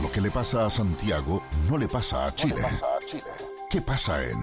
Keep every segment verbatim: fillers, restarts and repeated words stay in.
Lo que le pasa a Santiago no le pasa a Chile. No le pasa a Chile. ¿Qué pasa en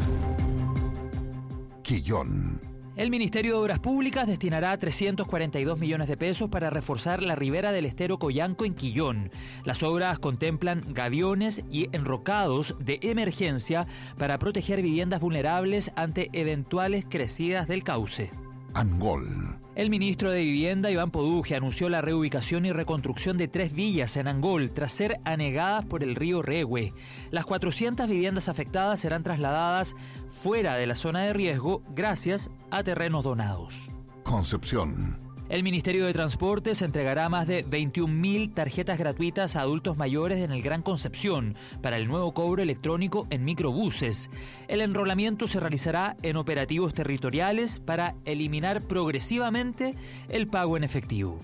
Quillón? El Ministerio de Obras Públicas destinará trescientos cuarenta y dos millones de pesos para reforzar la ribera del estero Coyanco en Quillón. Las obras contemplan gaviones y enrocados de emergencia para proteger viviendas vulnerables ante eventuales crecidas del cauce. Angol. El ministro de Vivienda, Iván Poduje, anunció la reubicación y reconstrucción de tres villas en Angol tras ser anegadas por el río Rehue. Las cuatrocientas viviendas afectadas serán trasladadas fuera de la zona de riesgo gracias a terrenos donados. Concepción. El Ministerio de Transportes entregará más de veintiún mil tarjetas gratuitas a adultos mayores en el Gran Concepción para el nuevo cobro electrónico en microbuses. El enrolamiento se realizará en operativos territoriales para eliminar progresivamente el pago en efectivo.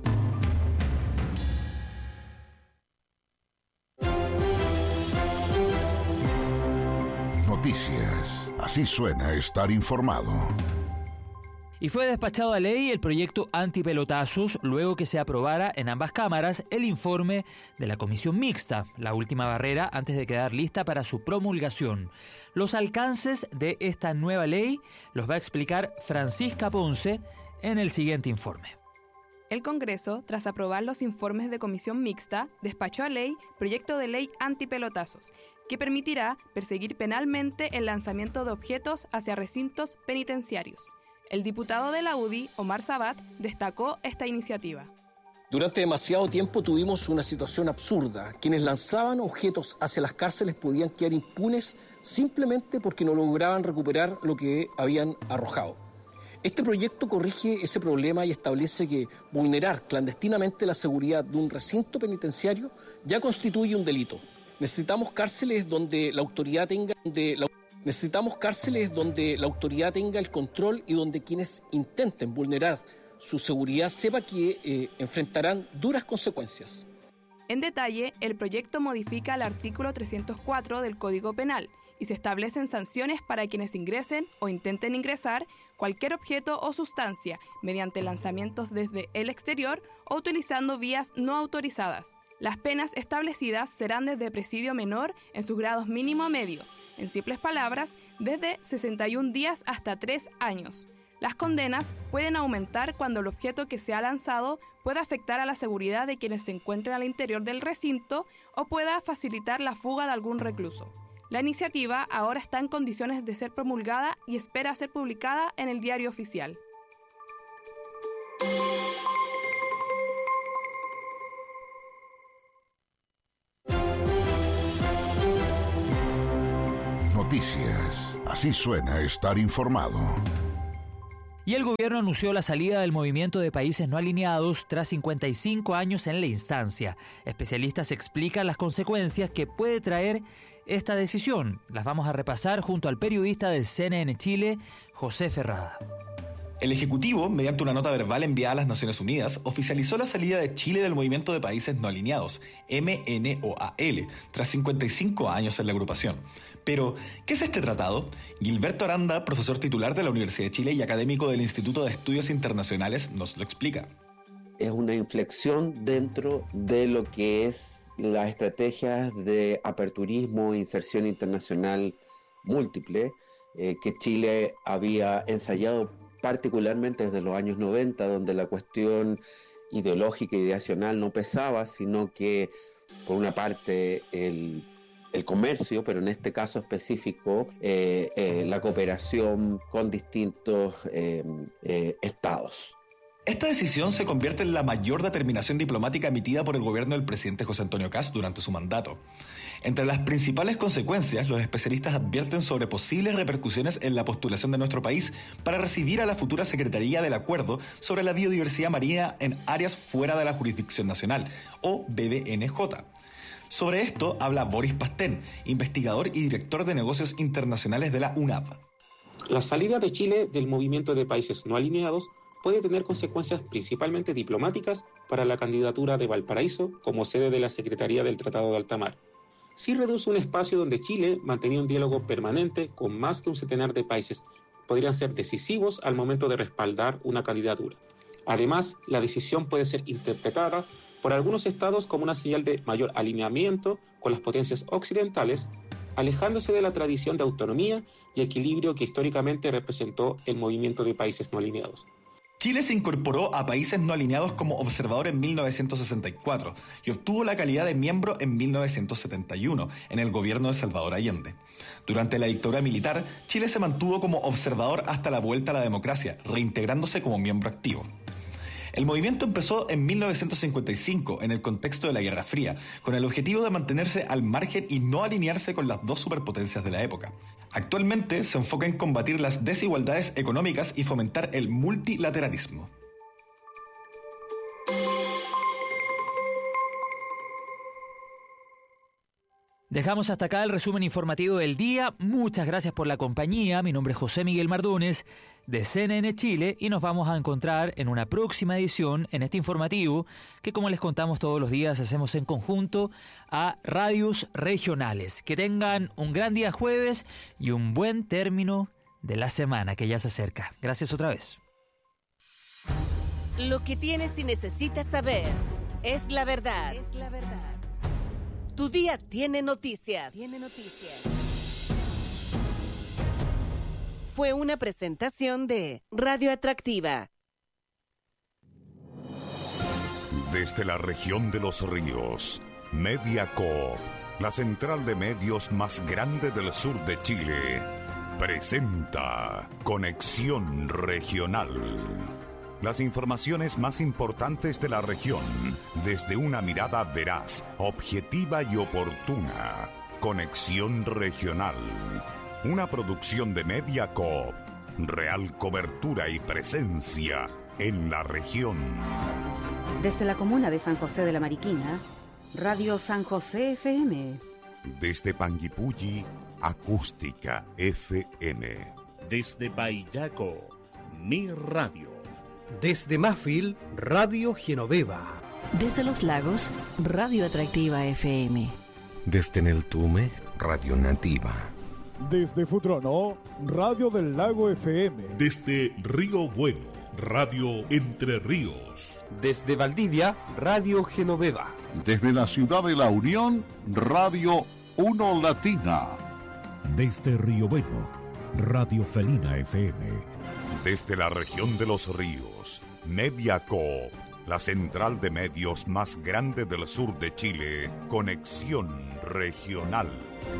Noticias. Así suena estar informado. Y fue despachado a ley el proyecto antipelotazos luego que se aprobara en ambas cámaras el informe de la comisión mixta, la última barrera antes de quedar lista para su promulgación. Los alcances de esta nueva ley los va a explicar Francisca Ponce en el siguiente informe. El Congreso, tras aprobar los informes de comisión mixta, despachó a ley proyecto de ley antipelotazos, que permitirá perseguir penalmente el lanzamiento de objetos hacia recintos penitenciarios. El diputado de la U D I, Omar Sabat, destacó esta iniciativa. Durante demasiado tiempo tuvimos una situación absurda. Quienes lanzaban objetos hacia las cárceles podían quedar impunes simplemente porque no lograban recuperar lo que habían arrojado. Este proyecto corrige ese problema y establece que vulnerar clandestinamente la seguridad de un recinto penitenciario ya constituye un delito. Necesitamos cárceles donde la autoridad tenga... Donde la Necesitamos cárceles donde la autoridad tenga el control y donde quienes intenten vulnerar su seguridad sepa que eh, enfrentarán duras consecuencias. En detalle, el proyecto modifica el artículo trescientos cuatro del Código Penal y se establecen sanciones para quienes ingresen o intenten ingresar cualquier objeto o sustancia mediante lanzamientos desde el exterior o utilizando vías no autorizadas. Las penas establecidas serán desde presidio menor en sus grados mínimo a medio. En simples palabras, desde sesenta y un días hasta tres años. Las condenas pueden aumentar cuando el objeto que se ha lanzado pueda afectar a la seguridad de quienes se encuentren al interior del recinto o pueda facilitar la fuga de algún recluso. La iniciativa ahora está en condiciones de ser promulgada y espera ser publicada en el Diario Oficial. Noticias. Así suena estar informado. Y el gobierno anunció la salida del movimiento de países no alineados tras cincuenta y cinco años en la instancia. Especialistas explican las consecuencias que puede traer esta decisión. Las vamos a repasar junto al periodista del C N N Chile, José Ferrada. El Ejecutivo, mediante una nota verbal enviada a las Naciones Unidas, oficializó la salida de Chile del Movimiento de Países No Alineados, M N O A L, tras cincuenta y cinco años en la agrupación. Pero, ¿qué es este tratado? Gilberto Aranda, profesor titular de la Universidad de Chile y académico del Instituto de Estudios Internacionales, nos lo explica. Es una inflexión dentro de lo que es las estrategias de aperturismo e inserción internacional múltiple eh, que Chile había ensayado particularmente desde los años noventa, donde la cuestión ideológica e ideacional no pesaba, sino que, por una parte, el, el comercio, pero en este caso específico, eh, eh, la cooperación con distintos eh, eh, estados. Esta decisión se convierte en la mayor determinación diplomática emitida por el gobierno del presidente José Antonio Kast durante su mandato. Entre las principales consecuencias, los especialistas advierten sobre posibles repercusiones en la postulación de nuestro país para recibir a la futura Secretaría del Acuerdo sobre la Biodiversidad Marina en áreas fuera de la jurisdicción nacional, o B B N J. Sobre esto habla Boris Pastén, investigador y director de negocios internacionales de la U N A V. La salida de Chile del movimiento de países no alineados puede tener consecuencias principalmente diplomáticas para la candidatura de Valparaíso como sede de la Secretaría del Tratado de Alta Mar. Sí reduce un espacio donde Chile mantenía un diálogo permanente con más de un centenar de países. Podrían ser decisivos al momento de respaldar una candidatura. Además, la decisión puede ser interpretada por algunos estados como una señal de mayor alineamiento con las potencias occidentales, alejándose de la tradición de autonomía y equilibrio que históricamente representó el movimiento de países no alineados. Chile se incorporó a países no alineados como observador en mil novecientos sesenta y cuatro y obtuvo la calidad de miembro en mil novecientos setenta y uno en el gobierno de Salvador Allende. Durante la dictadura militar, Chile se mantuvo como observador hasta la vuelta a la democracia, reintegrándose como miembro activo. El movimiento empezó en mil novecientos cincuenta y cinco en el contexto de la Guerra Fría, con el objetivo de mantenerse al margen y no alinearse con las dos superpotencias de la época. Actualmente se enfoca en combatir las desigualdades económicas y fomentar el multilateralismo. Dejamos hasta acá el resumen informativo del día. Muchas gracias por la compañía. Mi nombre es José Miguel Mardones de C N N Chile y nos vamos a encontrar en una próxima edición en este informativo que, como les contamos todos los días, hacemos en conjunto a radios regionales. Que tengan un gran día jueves y un buen término de la semana que ya se acerca. Gracias otra vez. Lo que tienes y necesitas saber es la verdad. Es la verdad. Tu día tiene noticias. Tiene noticias. Fue una presentación de Radio Atractiva. Desde la región de los ríos, Mediacoop, la central de medios más grande del sur de Chile, presenta Conexión Regional. Las informaciones más importantes de la región, desde una mirada veraz, objetiva y oportuna. Conexión Regional. Una producción de Mediacoop. Real cobertura y presencia en la región. Desde la comuna de San José de la Mariquina, Radio San José F M. Desde Panguipulli, Acústica F M. Desde Payaco, Mi Radio. Desde Mafil, Radio Genoveva. Desde Los Lagos, Radio Atractiva F M. Desde Neltume, Radio Nativa. Desde Futrono, Radio del Lago F M. Desde Río Bueno, Radio Entre Ríos. Desde Valdivia, Radio Genoveva. Desde la ciudad de La Unión, Radio Uno Latina. Desde Río Bueno, Radio Felina F M. Desde la región de los ríos, Mediacoop, la central de medios más grande del sur de Chile, Conexión Regional.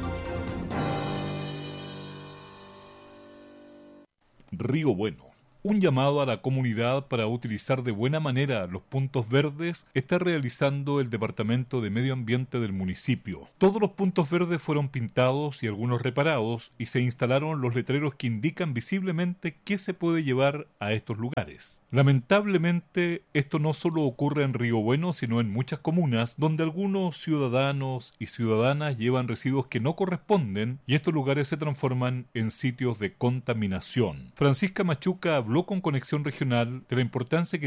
Río Bueno. Un llamado a la comunidad para utilizar de buena manera los puntos verdes está realizando el Departamento de Medio Ambiente del municipio. Todos los puntos verdes fueron pintados y algunos reparados y se instalaron los letreros que indican visiblemente qué se puede llevar a estos lugares. Lamentablemente, esto no solo ocurre en Río Bueno, sino en muchas comunas donde algunos ciudadanos y ciudadanas llevan residuos que no corresponden y estos lugares se transforman en sitios de contaminación. Francisca Machuca habló con Conexión Regional de la importancia que